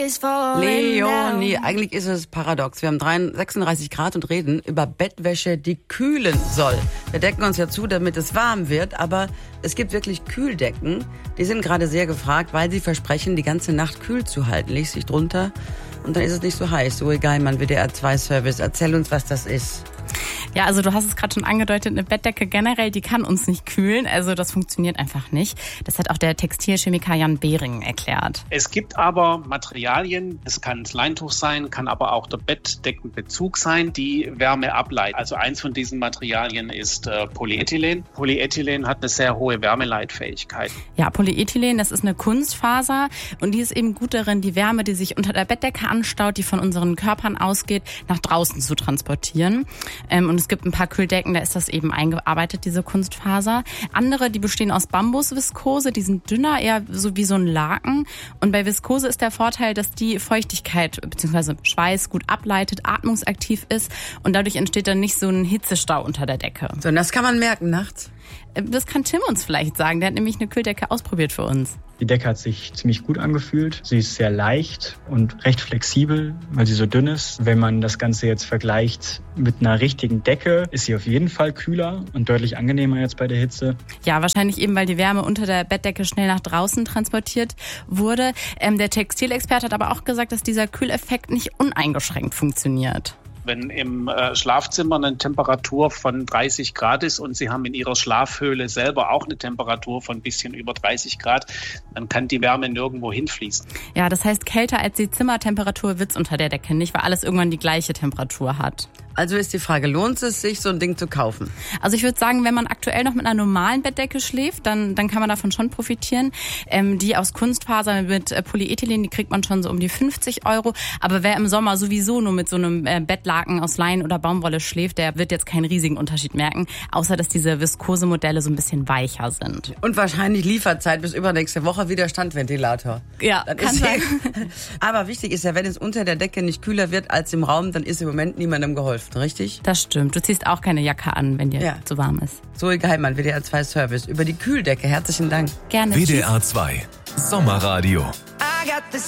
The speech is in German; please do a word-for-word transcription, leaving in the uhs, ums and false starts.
is falling Leonie, down. eigentlich ist es paradox. Wir haben sechsunddreißig Grad und reden über Bettwäsche, die kühlen soll. Wir decken uns ja zu, damit es warm wird, aber es gibt wirklich Kühldecken. Die sind gerade sehr gefragt, weil sie versprechen, die ganze Nacht kühl zu halten. Leg dich drunter und dann ist es nicht so heiß. So egal, mein W D R zwei Service. Erzähl uns, was das ist. Ja, also du hast es gerade schon angedeutet, eine Bettdecke generell, die kann uns nicht kühlen. Also das funktioniert einfach nicht. Das hat auch der Textilchemiker Jan Behring erklärt. Es gibt aber Materialien, es kann das Leintuch sein, kann aber auch der Bettdeckenbezug sein, die Wärme ableiten. Also eins von diesen Materialien ist äh, Polyethylen. Polyethylen hat eine sehr hohe Wärmeleitfähigkeit. Ja, Polyethylen, das ist eine Kunstfaser und die ist eben gut darin, die Wärme, die sich unter der Bettdecke anstaut, die von unseren Körpern ausgeht, nach draußen zu transportieren. Ähm, und es gibt ein paar Kühldecken, da ist das eben eingearbeitet, diese Kunstfaser. Andere, die bestehen aus Bambusviskose, die sind dünner, eher so wie so ein Laken. Und bei Viskose ist der Vorteil, dass die Feuchtigkeit bzw. Schweiß gut ableitet, atmungsaktiv ist und dadurch entsteht dann nicht so ein Hitzestau unter der Decke. So, und das kann man merken nachts? Das kann Tim uns vielleicht sagen, der hat nämlich eine Kühldecke ausprobiert für uns. Die Decke hat sich ziemlich gut angefühlt. Sie ist sehr leicht und recht flexibel, weil sie so dünn ist. Wenn man das Ganze jetzt vergleicht mit einer richtigen Decke, ist sie auf jeden Fall kühler und deutlich angenehmer jetzt bei der Hitze. Ja, wahrscheinlich eben, weil die Wärme unter der Bettdecke schnell nach draußen transportiert wurde. Ähm, der Textilexperte hat aber auch gesagt, dass dieser Kühleffekt nicht uneingeschränkt funktioniert. Wenn im äh, Schlafzimmer eine Temperatur von dreißig Grad ist und Sie haben in Ihrer Schlafhöhle selber auch eine Temperatur von ein bisschen über dreißig Grad, dann kann die Wärme nirgendwo hinfließen. Ja, das heißt, kälter als die Zimmertemperatur wird's unter der Decke nicht, weil alles irgendwann die gleiche Temperatur hat. Also ist die Frage, lohnt es sich, so ein Ding zu kaufen? Also ich würde sagen, wenn man aktuell noch mit einer normalen Bettdecke schläft, dann, dann kann man davon schon profitieren. Ähm, die aus Kunstfaser mit äh, Polyethylen, die kriegt man schon so um die fünfzig Euro. Aber wer im Sommer sowieso nur mit so einem äh, Bettlaken aus Leinen oder Baumwolle schläft, der wird jetzt keinen riesigen Unterschied merken. Außer, dass diese Viskose-Modelle so ein bisschen weicher sind. Und wahrscheinlich Lieferzeit bis übernächste Woche Widerstandventilator. Ja, dann kann ist sein. Aber wichtig ist ja, wenn es unter der Decke nicht kühler wird als im Raum, dann ist im Moment niemandem geholfen, richtig? Das stimmt. Du ziehst auch keine Jacke an, wenn dir Ja. zu warm ist. Zoe Geilmann, W D R zwei Service. Über die Kühldecke. Herzlichen Dank. Gerne. W D R zwei Sommerradio. I got this